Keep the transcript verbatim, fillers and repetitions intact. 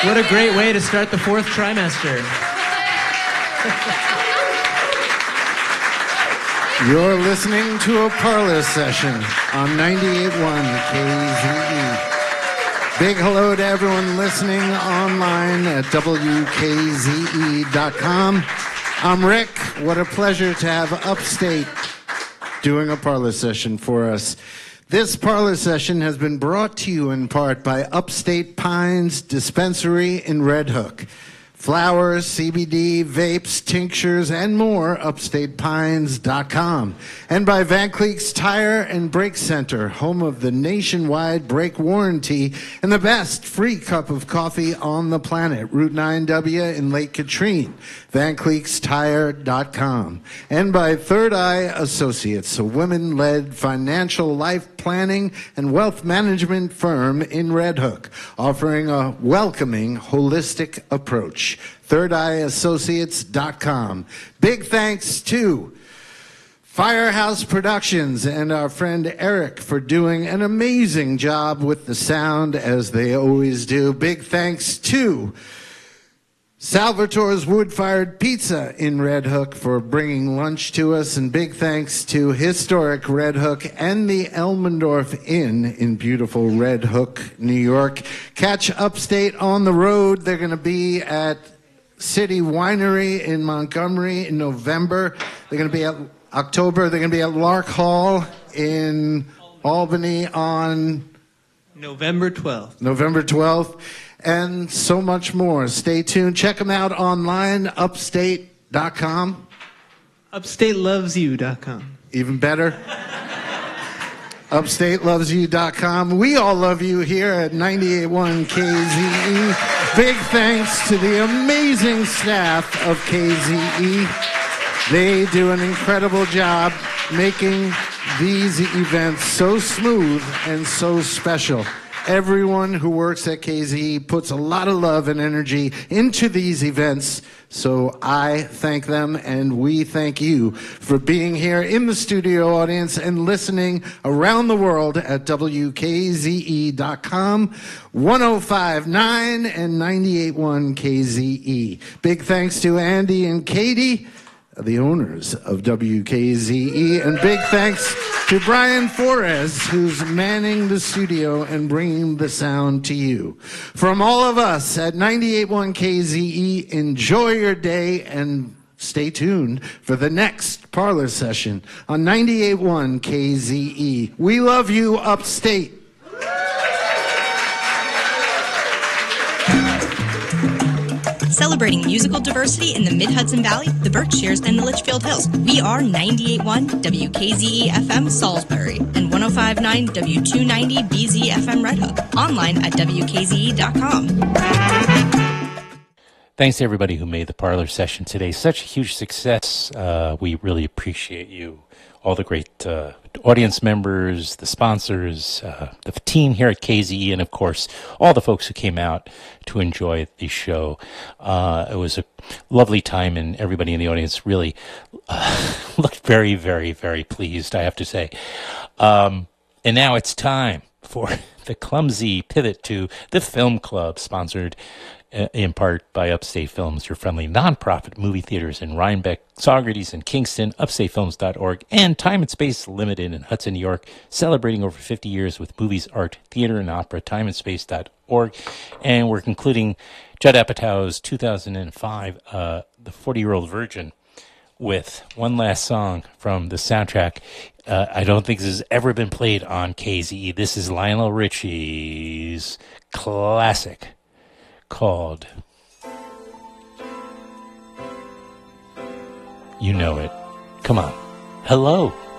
What a great way to start the fourth trimester. You're listening to a parlor session on ninety-eight point one K Z E. Big hello to everyone listening online at W K Z E dot com. I'm Rick. What a pleasure to have Upstate doing a parlor session for us. This parlor session has been brought to you in part by Upstate Pines Dispensary in Red Hook. Flowers, C B D, vapes, tinctures, and more, upstate pines dot com. And by Van Cleek's Tire and Brake Center, home of the nationwide brake warranty and the best free cup of coffee on the planet. Route nine W in Lake Katrine, Van Cleek's Tire dot com. And by Third Eye Associates, a women-led financial life planning and wealth management firm in Red Hook, offering a welcoming, holistic approach. Third Eye Associates dot com. Big thanks to Firehouse Productions and our friend Eric for doing an amazing job with the sound, as they always do. Big thanks to Salvatore's Wood-Fired Pizza in Red Hook for bringing lunch to us, and big thanks to historic Red Hook and the Elmendorf Inn in beautiful Red Hook, New York. Catch Upstate on the road. They're going to be at City Winery in Montgomery in November. They're going to be at October. They're going to be at Lark Hall in Albany on November twelfth. November twelfth. And so much more. Stay tuned. Check them out online, upstate dot com. upstate loves you dot com. Even better. upstate loves you dot com. We all love you here at ninety-eight point one K Z E. Big thanks to the amazing staff of K Z E. They do an incredible job making these events so smooth and so special. Everyone who works at K Z E puts a lot of love and energy into these events, so I thank them and we thank you for being here in the studio audience and listening around the world at W K Z E dot com, one oh five point nine and ninety-eight point one K Z E. Big thanks to Andy and Katie, the owners of W K Z E, and big thanks to Brian Flores, who's manning the studio and bringing the sound to you. From all of us at ninety-eight point one K Z E, enjoy your day and stay tuned for the next parlor session on ninety-eight point one K Z E. We love you, Upstate. Celebrating musical diversity in the Mid-Hudson Valley, the Berkshires, and the Litchfield Hills. We are ninety-eight point one W K Z E F M Salisbury and one oh five point nine W two ninety B Z F M Red Hook. Online at W K Z E dot com. Thanks to everybody who made the parlor session today such a huge success. Uh, we really appreciate you. All the great uh, audience members, the sponsors, uh, the team here at K Z E, and of course, all the folks who came out to enjoy the show. Uh, it was a lovely time, and everybody in the audience really uh, looked very, very, very pleased, I have to say. Um, and now it's time for the clumsy pivot to the Film Club, sponsored in part by Upstate Films, your friendly nonprofit movie theaters in Rhinebeck, Saugerties, and Kingston, upstate films dot org, and Time and Space Limited in Hudson, New York, celebrating over fifty years with movies, art, theater, and opera, time and space dot org. And we're concluding Judd Apatow's two thousand five, uh, The forty-Year-Old Virgin, with one last song from the soundtrack. Uh, I don't think this has ever been played on K Z E. This is Lionel Richie's classic called You Know It. Come on. Hello.